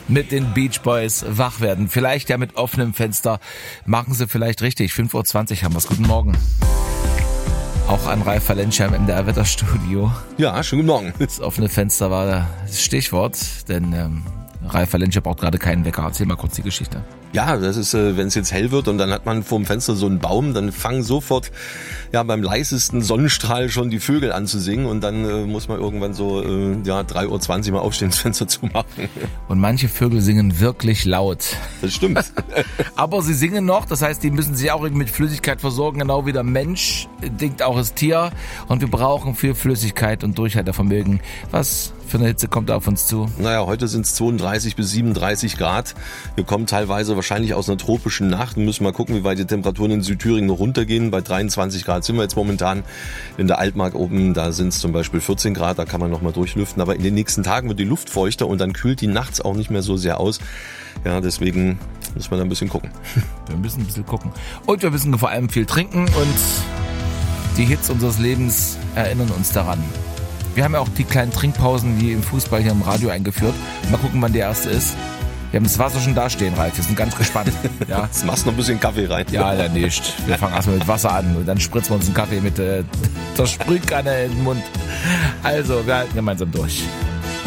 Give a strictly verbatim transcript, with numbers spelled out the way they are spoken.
mit den Beach Boys wach werden. Vielleicht ja mit offenem Fenster. Machen Sie vielleicht richtig. fünf Uhr zwanzig haben wir es. Guten Morgen. Auch an Ralf Valenscher im M D R-Wetterstudio. Ja, schönen guten Morgen. Das offene Fenster war das Stichwort, denn ähm, Ralf Valenscher braucht gerade keinen Wecker. Erzähl mal kurz die Geschichte. Ja, das ist, äh, wenn es jetzt hell wird und dann hat man vor dem Fenster so einen Baum, dann fangen sofort ja beim leisesten Sonnenstrahl schon die Vögel an zu singen und dann äh, muss man irgendwann so äh, ja drei Uhr zwanzig mal aufstehen, das Fenster zumachen. Und manche Vögel singen wirklich laut. Das stimmt. Aber sie singen noch, das heißt, die müssen sich auch irgendwie mit Flüssigkeit versorgen, genau wie der Mensch, denkt auch das Tier. Und wir brauchen viel Flüssigkeit und Durchhaltevermögen. Was für eine Hitze kommt da auf uns zu? Naja, heute sind es zweiunddreißig bis siebenunddreißig Grad. Wir kommen teilweise wahrscheinlich aus einer tropischen Nacht. Wir müssen mal gucken, wie weit die Temperaturen in Südthüringen noch runtergehen. Bei dreiundzwanzig Grad sind wir jetzt momentan. In der Altmark oben, da sind es zum Beispiel vierzehn Grad, da kann man noch mal durchlüften. Aber in den nächsten Tagen wird die Luft feuchter und dann kühlt die nachts auch nicht mehr so sehr aus. Ja, deswegen müssen wir da ein bisschen gucken. Wir müssen ein bisschen gucken. Und wir müssen vor allem viel trinken und die Hits unseres Lebens erinnern uns daran. Wir haben ja auch die kleinen Trinkpausen wie im Fußball hier im Radio eingeführt. Mal gucken, wann die erste ist. Wir haben das Wasser schon dastehen, Ralf. Wir sind ganz gespannt. Ja. Jetzt machst du noch ein bisschen Kaffee rein. Ja, dann nicht. Wir fangen erstmal mit Wasser an und dann spritzen wir uns einen Kaffee mit äh, der Sprühkanne in den Mund. Also, wir halten gemeinsam durch.